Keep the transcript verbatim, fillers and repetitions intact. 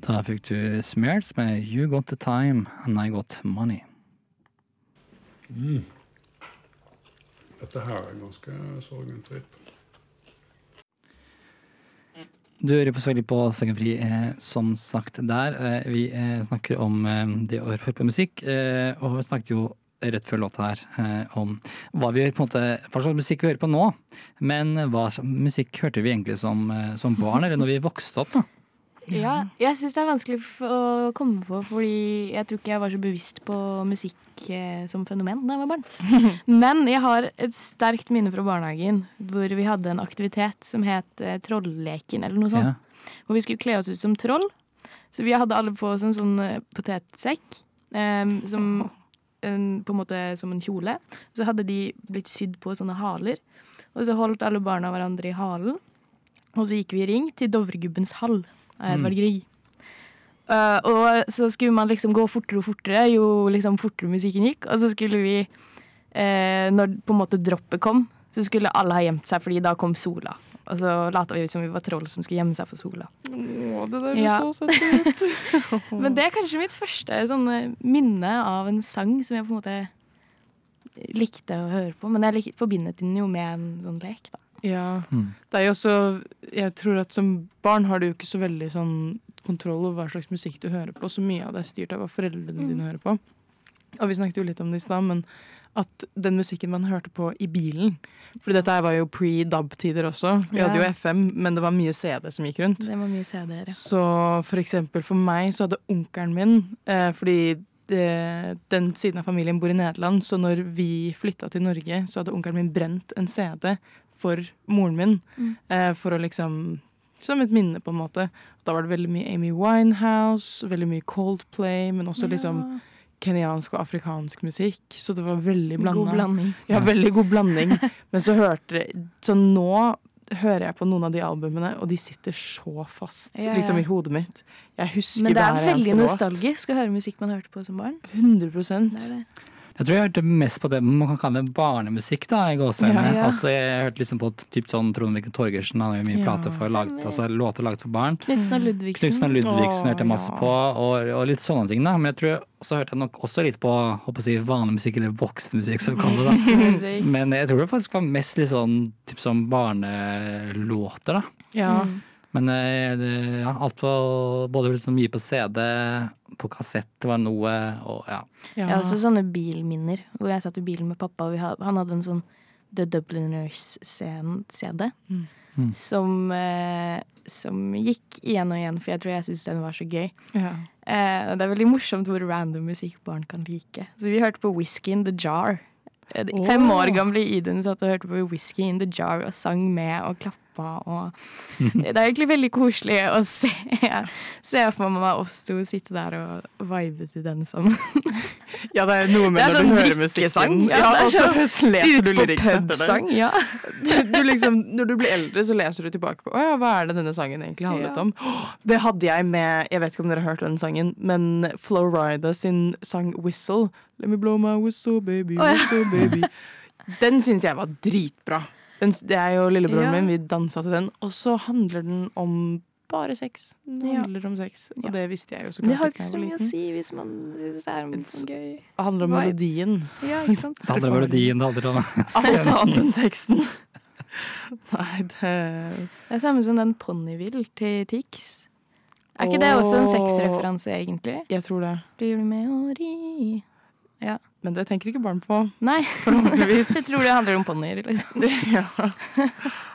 Da fikk du Smears med You Got The Time and I Got Money. Mm. Dette her er ganske sorgenfritt. Du hører på Sveldig på Sorgenfri, eh, som sagt der. Eh, vi eh, snakker om eh, det å høre på musikk, eh, og vi snakket jo rett før låta her eh, om hva vi på en måte, hva slags musikk vi hører på nå. Men hva slags musikk hørte vi egentlig som, eh, som barn, eller når vi vokste opp da? Ja, jeg synes det er vanskelig å komme på, fordi jeg tror ikke jeg var så bevisst på musikk eh, som fenomen da jeg var barn. Men jeg har et sterkt minne fra barnehagen, hvor vi hadde en aktivitet som het eh, Trollleken, eller noe sånt. Ja. Hvor vi skulle kle oss ut som troll. Så vi hadde alle på oss en sånn eh, potetsekk, eh, som, en, på en måte som en kjole. Så hadde de blitt sydd på sånne haler, og så holdt alle barna hverandre i halen. Og så gikk vi i ring til Dovregubbens hall. Edvard Grieg. Uh, og så skulle man liksom gå fortere og fortere jo liksom fortere musikken gikk, og så skulle vi uh, når på en måte droppet kom, så skulle alle ha gjemt seg, fordi da kom sola, og så latet vi ut som vi var troll som skulle gjemme seg for sola. Åh, det der er ja. så søtt ut. Men det er kanskje mitt første sånn, minne av en sang som jeg på en måte likte å høre på, men jeg lik- forbindet den jo med en sånn lek da. Ja, Mm. det er jo også, jeg tror at som barn har du jo ikke så veldig sånn kontroll over hva slags musikk du hører på, så mye av det er styrt av hva foreldrene dine hører på. Og vi snakket jo litt om det i sted, men at den musikken man hørte på i bilen, for dette her var jo pre-dub-tider også, vi Ja. hadde jo F M, men det var mye C D som gikk rundt. Det var mye C D-er, ja. Så for eksempel for meg så hadde onkelen min, eh, fordi det, den siden av familien bor i Nederland, så når vi flyttet til Norge, så hadde onkelen min brent en C D for moren min, Mm. eh, for å liksom, som et minne på en måte. Da var det veldig mye Amy Winehouse, veldig mye Coldplay, men også liksom kenyansk og afrikansk musikk, så det var veldig blandet. God blanding. Ja, veldig god blanding. Men så hørte så nå hører jeg på noen av de albumene, og de sitter så fast Ja, ja. liksom i hodet mitt. Jeg husker Men det er hver veldig eneste låt. nostalgisk å høre musikk man hørte på som barn. hundre prosent. Det er det. Jeg tror jeg hørte mest på det man kan kalle det barnemusikk da, i gåsehudene. Ja, ja. Altså, jeg hørte liksom på typ sånn Trond-Viggo Torgersen, han har jo mye Ja, plater for laget, stemmer. altså låter laget for barn. Knutsen og Ludvigsen. Knutsen og Ludvigsen Åh, hørte jeg masse ja. på, og, og litt sånne ting da. Men jeg tror så hørte jeg nok også litt på, håper jeg å si, vanlig musikk, eller voksenmusikk, som vi kaller det da. Musikk. Men jeg tror det faktisk var mest litt sånn, typ sånn barnelåter da. Ja. Mm. Men eh, det, ja, alt på, både liksom mye på C D, på kassett var noe, og ja. Ja. Jeg har også sånne bilminner, hvor jeg satt i bilen med pappa, og vi ha, han hadde en sånn The Dubliners-C D, Mm. Mm. som, eh, som gikk igjen og igjen, for jeg tror jeg synes den var så gøy. Ja. Eh, det er veldig morsomt hvor random musikk barn kan like. Så vi hørte på Whiskey in the Jar. Eh, de Fem Åh. år gamle Idun satt og hørte på Whiskey in the Jar og sang med og klappa. Og det er egentlig veldig koselig å se, se for meg oss to sitte der og vibe til den sammen. Ja, det er noe med Det er når sånn du hører drikkesang. musikken. Ja, Ja, det er og så sånn leser du Ut på lyrikken etter det. pubsang, ja. Du, du liksom, når du blir eldre, så leser du tilbake på, åja, hva er det denne sangen egentlig handlet Ja. om? Åh, det hadde jeg med, jeg vet ikke om dere har hørt den sangen, men Flo Rida sin sang Whistle, Let me blow my whistle, baby, Åh, ja. whistle, baby. Den synes jeg var dritbra. Den, det er jo lillebroren Ja. min, vi danset til den, og så handler den om bare sex. Den Ja. handler om sex, og Ja. det visste jeg jo så Men det klart har ikke ikke da så jeg var mye å liten. si hvis man synes det er litt sånn gøy. Det handler om Vibe. melodien. Ja, ikke sant? Det handler om melodien, det handler om Alt annet enn teksten. Nei, det... Det er samme som den Ponyville til Tix. Er ikke det også en sexreferanse, egentlig? Jeg tror det. Blir du med å ri? Ja. Men det tenker ikke barn på. Nei, Forhåpentligvis. jeg tror det handler om ponyer, liksom. Ja.